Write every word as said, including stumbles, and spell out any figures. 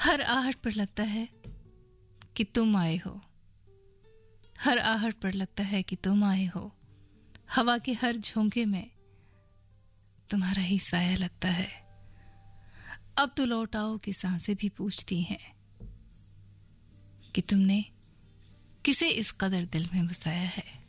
हर आहट पर लगता है कि तुम आए हो, हर आहट पर लगता है कि तुम आए हो। हवा के हर झोंके में तुम्हारा ही साया लगता है। अब तो लौट आओ कि सांसें भी पूछती हैं कि तुमने किसे इस कदर दिल में बसाया है।